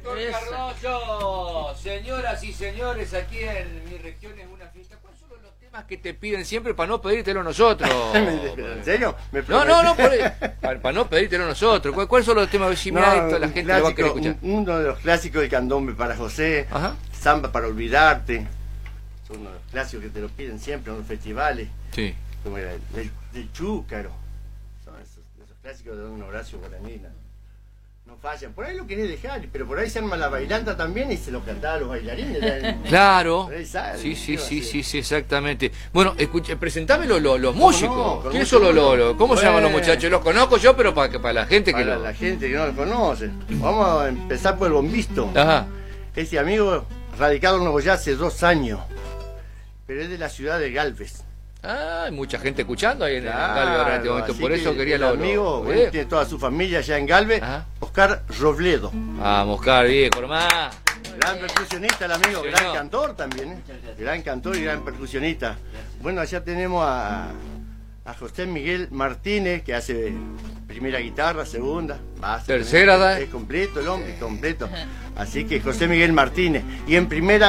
Héctor Carballo, señoras y señores, aquí en mi región es una fiesta. ¿Cuáles son los temas que te piden siempre para no pedírtelo nosotros? ¿En serio? No, para no pedírtelo nosotros. ¿Cuáles son los temas? Si mira esto, la gente lo va a querer escuchar. Uno de los clásicos del candombe para José, Ajá. Samba para olvidarte. Son uno de los clásicos que te lo piden siempre en los festivales. Sí. Como era del Chúcaro. Son esos clásicos de don Horacio Guaraní. No fallan. Por ahí lo querés dejar, pero por ahí se arma la bailanta también y se lo cantaba a los bailarines. Claro. Sale, Sí, exactamente. Bueno, presentame los músicos. ¿Quiénes son cómo se llaman los muchachos? Los conozco yo, pero para la gente que la gente que no lo conoce. Vamos a empezar por el bombisto. Ajá. Ese amigo radicado en Nuevo ya hace 2 años, pero es de la ciudad de Galvez. Ah, hay mucha gente escuchando ahí en Galvez ahora en este momento. Por eso quería el amigo, tiene toda su familia allá en Galvez. Ajá. Oscar Robledo. Vamos, Oscar, viejo, nomás. Gran percusionista el amigo, sí, gran cantor también, gran cantor y gran percusionista. Bueno, allá tenemos a José Miguel Martínez, que hace primera guitarra, segunda, base, tercera, es completo el hombre, completo. Así que José Miguel Martínez. Y en primera